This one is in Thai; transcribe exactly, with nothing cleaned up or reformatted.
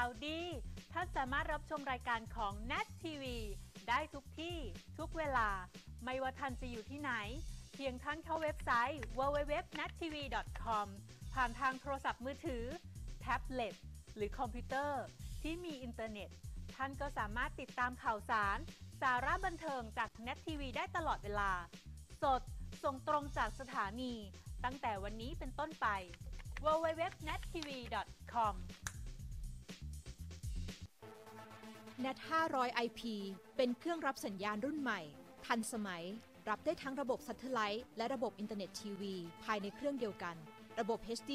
าวดีท่านสามารถรับชมรายการของ เน็ต ที วี ได้ทุกที่ทุกเวลาไม่ว่าท่านจะอยู่ที่ไหนเพียงท่านเข้าเว็บไซต์ ดับเบิลยู ดับเบิลยู ดับเบิลยู ดอท เน็ต ที วี ดอท คอม ผ่านทางโทรศัพท์มือถือแท็บเล็ตหรือคอมพิวเตอร์ที่มีอินเทอร์เน็ตท่านก็สามารถติดตามข่าวสารสาระบันเทิงจาก เน็ต ที วี ได้ตลอดเวลาสดส่งตรงจากสถานีตั้งแต่วันนี้เป็นต้นไป ดับเบิลยู ดับเบิลยู ดับเบิลยู ดอท เน็ต ที วี ดอท คอมเน็ต ห้าร้อย ไอ พี เป็นเครื่องรับสัญญาณรุ่นใหม่ทันสมัยรับได้ทั้งระบบซัตเทไลท์และระบบอินเทอร์เน็ตทีวีภายในเครื่องเดียวกันระบบ เอช ดี